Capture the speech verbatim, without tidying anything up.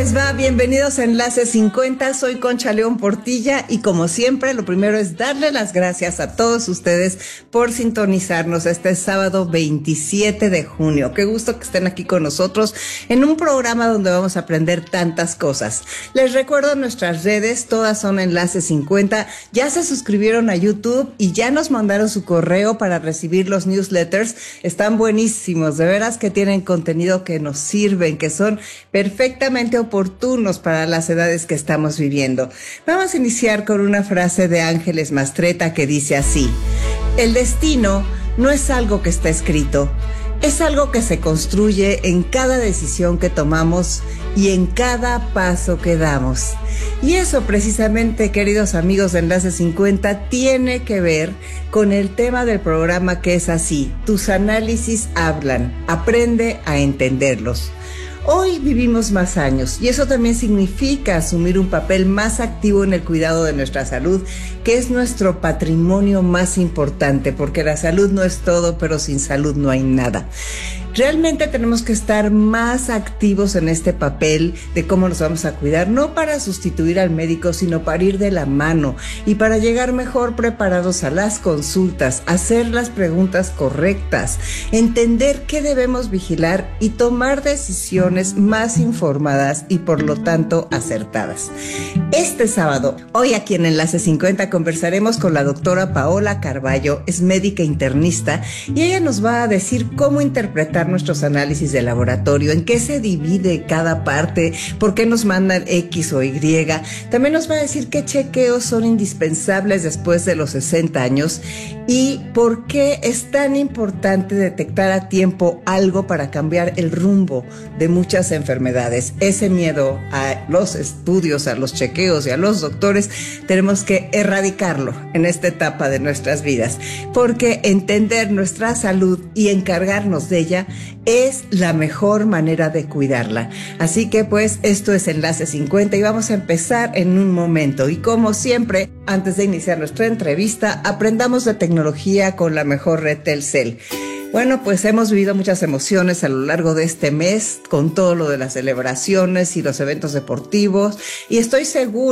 les va? Bienvenidos a Enlace cincuenta, soy Concha León Portilla y como siempre lo primero es darle las gracias a todos ustedes por sintonizarnos este sábado veintisiete de junio. Qué gusto que estén aquí con nosotros en un programa donde vamos a aprender tantas cosas. Les recuerdo nuestras redes, todas son Enlace cincuenta, ya se suscribieron a YouTube y ya nos mandaron su correo para recibir los newsletters, están buenísimos, de veras que tienen contenido que nos sirven, que son perfectamente oportunos para las edades que estamos viviendo. Vamos a iniciar con una frase de Ángeles Mastretta que dice así: el destino no es algo que está escrito, es algo que se construye en cada decisión que tomamos y en cada paso que damos. Y eso precisamente, queridos amigos de Enlace cincuenta, tiene que ver con el tema del programa, que es así: tus análisis hablan, aprende a entenderlos. Hoy vivimos más años y eso también significa asumir un papel más activo en el cuidado de nuestra salud, que es nuestro patrimonio más importante, porque la salud no es todo, pero sin salud no hay nada. Realmente tenemos que estar más activos en este papel de cómo nos vamos a cuidar, no para sustituir al médico, sino para ir de la mano y para llegar mejor preparados a las consultas, hacer las preguntas correctas, entender qué debemos vigilar y tomar decisiones más informadas y por lo tanto acertadas. Este sábado, hoy aquí en Enlace cincuenta, conversaremos con la doctora Paola Carballo, es médica internista y ella nos va a decir cómo interpretar nuestros análisis de laboratorio, en qué se divide cada parte, por qué nos mandan X o Y. También nos va a decir qué chequeos son indispensables después de los sesenta años y por qué es tan importante detectar a tiempo algo para cambiar el rumbo de muchas enfermedades. Ese miedo a los estudios, a los chequeos y a los doctores, tenemos que erradicarlo en esta etapa de nuestras vidas, porque entender nuestra salud y encargarnos de ella es la mejor manera de cuidarla. Así que pues esto es Enlace cincuenta y vamos a empezar en un momento. Y como siempre, antes de iniciar nuestra entrevista, aprendamos de tecnología con la mejor red Telcel. Bueno, pues hemos vivido muchas emociones a lo largo de este mes con todo lo de las celebraciones y los eventos deportivos y estoy segura